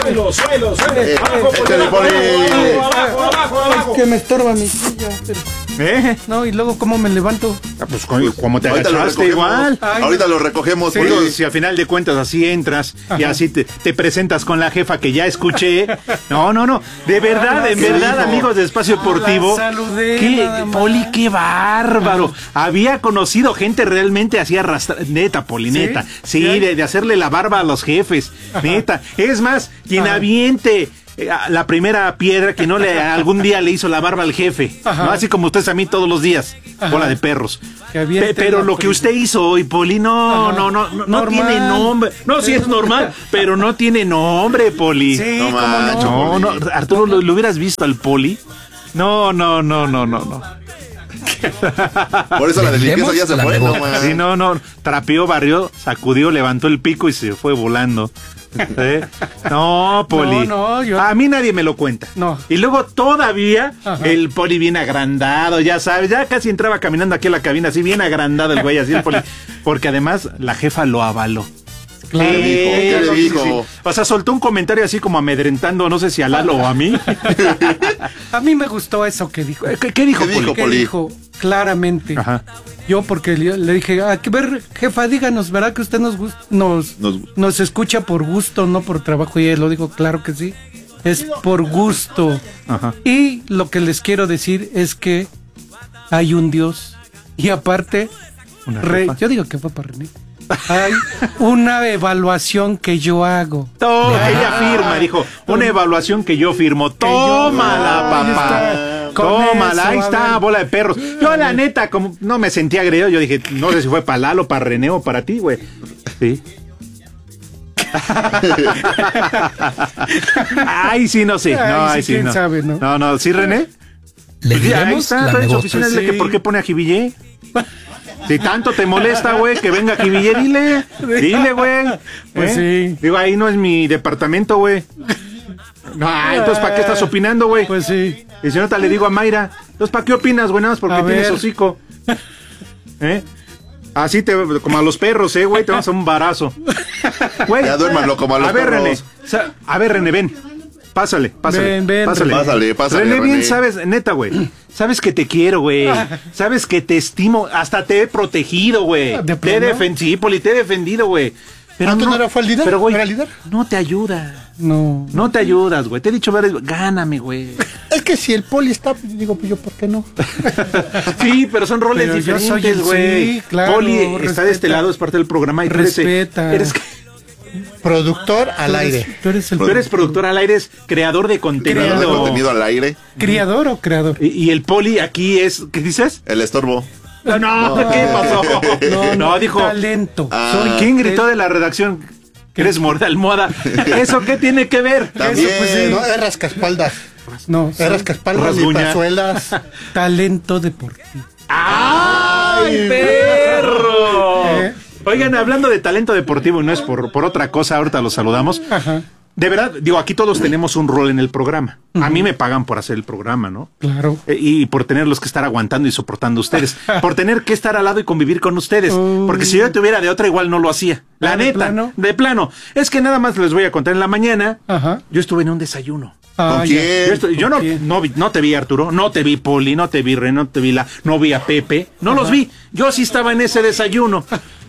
Suelo. Échale, Poli. Abajo. Es que me estorba mi silla. No, y luego, ¿cómo me levanto? Pues como te Ahorita lo agachaste recogemos. igual. Ay, Ahorita lo recogemos, Sí, Poli. si al final de cuentas así entras y así te presentas con la jefa que ya escuché. No. De verdad, ¿Qué dijo? amigos de Espacio Deportivo. La saludé, nada más. Poli, qué bárbaro. Había conocido gente realmente así arrastrada. Neta, Poli, neta. Sí, de hacerle la barba a los jefes. Neta. Es más, quien aviente la primera piedra que no algún día le hizo la barba al jefe, ¿no? Así como ustedes a mí todos los días, bola de perros. Pero lo que usted hizo hoy, Poli, no tiene nombre. No, sí es normal, pero no tiene nombre, Poli. Sí, No cómo manches, no. No, Poli. Arturo, ¿lo hubieras visto al Poli? No. Por eso la delicadeza ya se fue, no, man. Sí, no, trapeó, barrió, sacudió, levantó el pico y se fue volando. No, Poli. No, yo... A mí nadie me lo cuenta. No. Y luego todavía Ajá. el Poli bien agrandado, ya sabes, ya casi entraba caminando aquí a la cabina, así bien agrandado el güey, así el Poli. Porque además la jefa lo avaló. Claro. ¿Qué le dijo? O sea, soltó un comentario así como amedrentando, no sé si a Lalo o a mí. A mí me gustó eso que dijo. ¿Qué dijo, ¿Qué Poli? dijo? Que Poli. dijo claramente. Ajá. Yo porque le dije, a ver, jefa, díganos, ¿verdad que usted nos escucha por gusto, no por trabajo? Y él lo dijo, claro que sí, es por gusto. Ajá. Y lo que les quiero decir es que hay un Dios. Y aparte, Una jefa. yo digo que fue para René. Hay una evaluación que yo hago. Ella firma, dijo, una evaluación que yo firmo. Tómala, Ahí papá. está. Con Tómala, eso, ahí a está, ver. bola de perros. Yo la neta, como no me sentía agredido, yo dije, no sé si fue para Lalo, para René o para ti, güey. Sí. Ay, sí, no sé. No, Ay, ay, sí, sí, quién no. sabe, ¿no? No, ¿sí, René? Le Pues ya, ahí diremos está, la trae su negocio. oficina, dile que Sí. por qué pone a Jivillé. Si tanto te molesta, güey, que venga Jivillé, dile, güey. Pues sí. Digo, ahí no es mi departamento, güey. No, entonces, ¿para qué estás opinando, güey? Pues sí. Y si no, le digo a Mayra, entonces, ¿para qué opinas, güey? Nada más porque A tienes ver. hocico. Así como a los perros, güey, te vamos a un barazo. Güey. Ya duérmanlo como a los ver, perros. René. A ver, René, ven. Pásale. Ven, pásale. Pásale, René, bien René. sabes, neta, güey. Sabes que te quiero, güey. Sabes que te estimo. Hasta te he protegido, güey. ¿De Te he plano? defendido, sí, Poli, te he defendido, güey. Pero ¿Antes no fue el líder? Pero, güey, ¿Era líder? no te ayuda. No. No te ayudas, güey. Te he dicho varias veces, gáname, güey. Es que si el Poli está, pues, digo, pues yo, ¿por qué no? Sí, pero son roles Pero yo soy diferentes, el- güey. sí, claro, Poli está respeta. de este lado, es parte del programa. Y tú Respeta. Productor al aire. Tú eres el Tú eres productor al aire, es creador de contenido. Creador de contenido al aire. criador o creador. Y el Poli aquí es, ¿qué dices? El estorbo. No, ¿qué pasó? No, dijo. Talento. Ah. Soy ¿Quién gritó de la redacción? Que eres morda almohada. ¿Eso qué tiene que ver? También. Eso, pues, sí. No, es rascaespaldas. No, Es soy rascaespaldas y Rasguña. pazuelas. talento deportivo. ¡Ay, perro! ¿Eh? Oigan, hablando de talento deportivo, y no es por otra cosa, ahorita los saludamos. Ajá. De verdad, digo, aquí todos tenemos un rol en el programa. A mí me pagan por hacer el programa, ¿no? Claro. Y por tenerlos que estar aguantando y soportando a ustedes. Por tener que estar al lado y convivir con ustedes. Porque si yo tuviera de otra, igual no lo hacía. La ¿de neta, plano? de plano. Es que nada más les voy a contar en la mañana. Ajá. Yo estuve en un desayuno. Ah, ¿Con ya. quién? Yo no te vi, Arturo, no te vi, Poli, no te vi, Ren, no vi a Pepe, no los vi. Yo sí estaba en ese desayuno.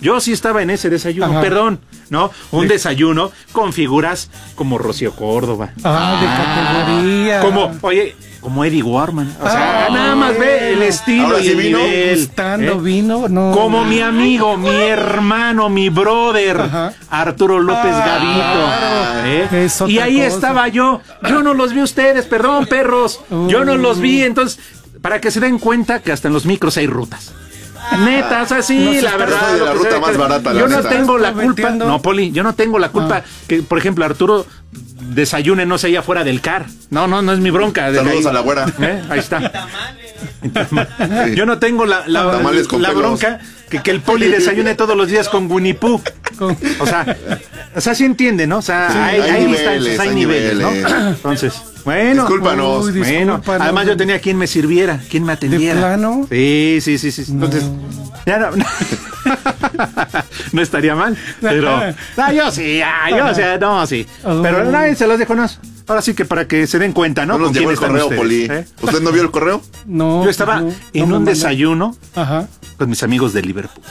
Ajá. Perdón, ¿no? Un desayuno con figuras como Rocío Córdoba. Ah, de categoría. Como Eddie Warman. O sea, nada más ve el estilo Ahora y sí el vino. nivel. Gustando ¿eh? vino, no. Como mi amigo, mi hermano, mi brother, Ajá. Arturo López claro. Gavito. Es otra Y ahí cosa. estaba yo. Yo no los vi a ustedes, perdón, perros. Yo no los vi. Entonces, para que se den cuenta que hasta en los micros hay rutas. Neta, o sea, sí, No se la está- verdad. Yo soy de la lo que ruta sea, más barata, la Yo no neta. tengo la ¿Estás culpa. mintiendo? No, Poli, yo no tengo la culpa que, por ejemplo, Arturo desayune, no sé, allá fuera del CAR. No es mi bronca. Saludos Ahí- a la güera. Ahí está. Yo no tengo la Tamales con pelos. bronca que el Poli desayune todos los días con Winnie Pooh. Con- O sea, sí entiende, ¿no? O sea, hay hay distancias, niveles, hay hay niveles, ¿no? niveles. Entonces, bueno. Discúlpanos. Uy, Bueno, discúlpanos. además yo tenía quien me sirviera, quien me atendiera. plano? Sí. Entonces, ya no. No estaría mal, pero yo sí, no, sí. Pero nadie se los dejo, no. Ahora sí que para que se den cuenta, ¿no? No nos ¿Con llegó quién el están correo, ustedes, Poli. ¿Usted no vio el correo? No. Yo estaba no en me un mandan. desayuno Ajá. con mis amigos de Liverpool.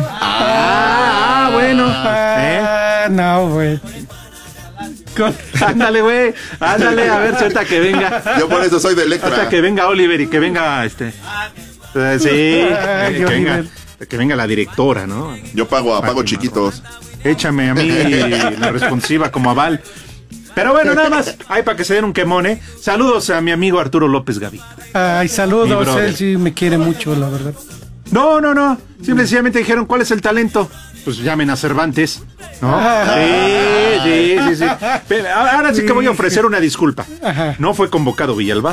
Bueno. No, güey. Ándale, güey. Ándale, a ver, si ahorita que venga. Yo por eso soy de Hasta Electra. que venga Oliver y que venga sí, que venga la directora, ¿no? Yo pago chiquitos. Échame a mí la responsiva como aval. Pero bueno, nada más, ahí para que se den un quemón, ¿eh? Saludos a mi amigo Arturo López Gavito. Ay, Mi saludos, brother. él sí me quiere mucho, la verdad. No. Sencillamente dijeron, ¿cuál es el talento? Pues llamen a Cervantes, ¿no? Sí. Pero ahora sí que voy a ofrecer una disculpa. Ajá. No fue convocado Villalbazo.